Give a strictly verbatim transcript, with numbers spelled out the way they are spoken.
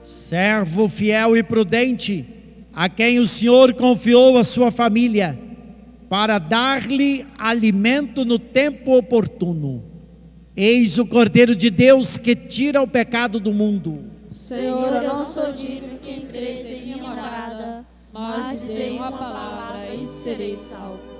servo fiel e prudente, a quem o Senhor confiou a sua família, para dar-lhe alimento no tempo oportuno. Eis o Cordeiro de Deus que tira o pecado do mundo. Senhor, eu não sou digno que entreis em minha morada, mas dizei uma palavra e serei salvo.